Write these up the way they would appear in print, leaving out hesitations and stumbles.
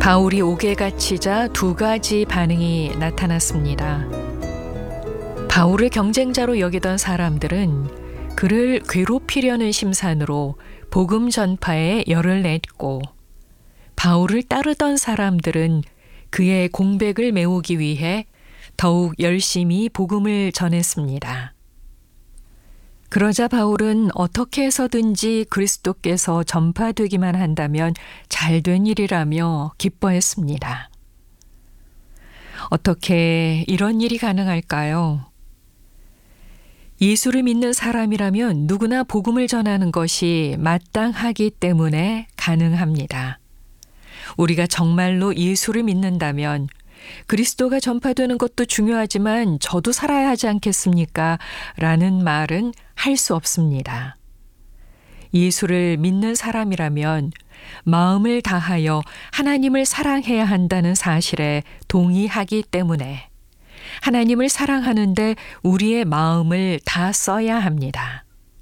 바울이 옥에 갇히자 두 가지 반응이 나타났습니다. 바울을 경쟁자로 여기던 사람들은 그를 괴롭히려는 심산으로 복음 전파에 열을 냈고, 바울을 따르던 사람들은 그의 공백을 메우기 위해 더욱 열심히 복음을 전했습니다. 그러자 바울은 어떻게 해서든지 그리스도께서 전파되기만 한다면 잘된 일이라며 기뻐했습니다. 어떻게 이런 일이 가능할까요? 예수를 믿는 사람이라면 누구나 복음을 전하는 것이 마땅하기 때문에 가능합니다. 우리가 정말로 예수를 믿는다면 그리스도가 전파되는 것도 중요하지만 저도 살아야 하지 않겠습니까? 라는 말은 할 수 없습니다. 예수를 믿는 사람이라면 마음을 다하여 하나님을 사랑해야 한다는 사실에 동의하기 때문에 하나님을 사랑하는데 우리의 마음을 다 써야 합니다.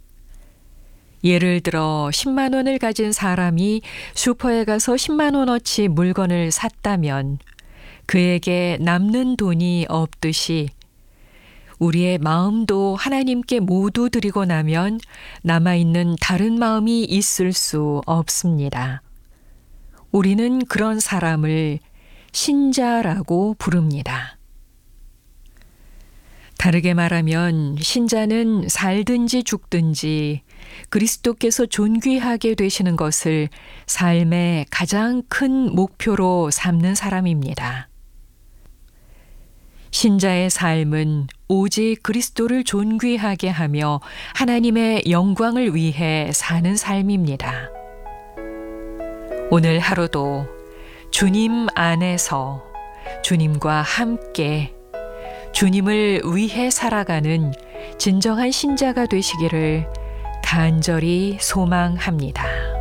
예를 들어 10만 원을 가진 사람이 슈퍼에 가서 10만 원어치 물건을 샀다면 그에게 남는 돈이 없듯이 우리의 마음도 하나님께 모두 드리고 나면 남아있는 다른 마음이 있을 수 없습니다. 우리는 그런 사람을 신자라고 부릅니다. 다르게 말하면 신자는 살든지 죽든지 그리스도께서 존귀하게 되시는 것을 삶의 가장 큰 목표로 삼는 사람입니다. 신자의 삶은 오직 그리스도를 존귀하게 하며 하나님의 영광을 위해 사는 삶입니다. 오늘 하루도 주님 안에서 주님과 함께 주님을 위해 살아가는 진정한 신자가 되시기를 간절히 소망합니다.